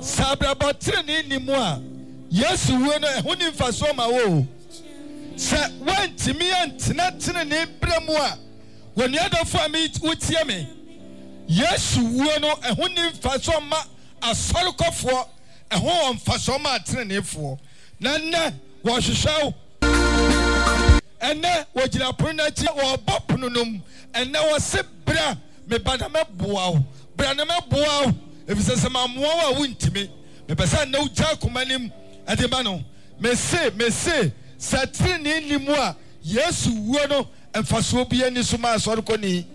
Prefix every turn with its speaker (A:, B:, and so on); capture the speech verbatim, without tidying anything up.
A: Sabraba treni ni mu a Yesu wo no ehuni mfaso ma wo se wantimi antena treni bremu a woni adofo ami utie me Yesu wo no ehuni mfaso ma asorokofo eho mfaso ma trenefo na ne wo hwehwew ene wo gira pono na chi wo bopono num ene wo se bra me bana me boa wo bra na me boa wo efise se ma moa wa wuntimi me pesa na uja komanim adeba no me se me se satri ni nimu a Yesu wo no emfaso bia ni so ma asorokoni